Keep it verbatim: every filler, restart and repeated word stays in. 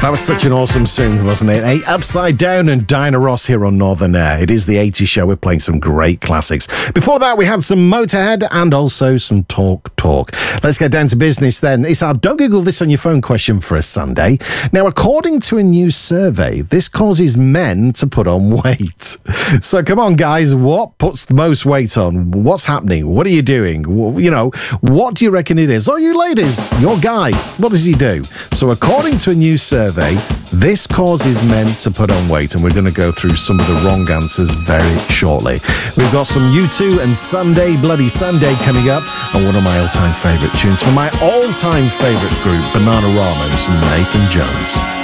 That was such an awesome tune, wasn't it? Hey, Upside Down and Diana Ross here on Northern Air. It is the eighties show. We're playing some great classics. Before that, we had some Motorhead and also some Talk Talk. Let's get down to business then. It's our Don't Google This on Your Phone question for a Sunday. Now, according to a new survey, this causes men to put on weight. So come on, guys, what puts the most weight on? What's happening? What are you doing? You know, what do you reckon it is? Oh, you ladies, your guy, what does he do? So according to a new survey, this causes men to put on weight, and we're going to go through some of the wrong answers very shortly. We've got some U two and Sunday, Bloody Sunday coming up, and one of my all-time favourite tunes from my all-time favourite group, Bananarama, and Nathan Jones.